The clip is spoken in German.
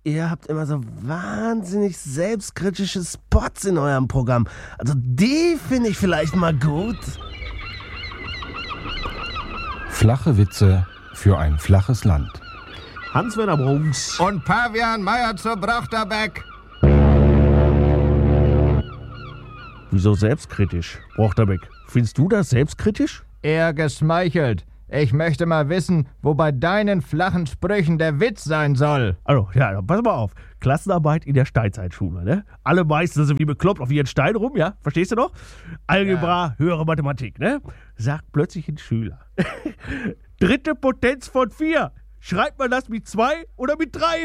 ihr habt immer so wahnsinnig selbstkritische Spots in eurem Programm. Also die finde ich vielleicht mal gut. Flache Witze für ein flaches Land. Hans-Werner Brunks. Und Pavian Meier zur Brochterbeck. Wieso selbstkritisch, Brochterbeck? Findest du das selbstkritisch? Eher geschmeichelt. Ich möchte mal wissen, wo bei deinen flachen Sprüchen der Witz sein soll. Also, ja, pass mal auf. Klassenarbeit in der Steinzeitschule, ne? Alle meißen so wie bekloppt auf ihren Stein rum, ja? Verstehst du noch? Algebra, höhere Mathematik, ne? Sagt plötzlich ein Schüler. Dritte Potenz von 4. Schreibt man das mit 2 oder mit 3?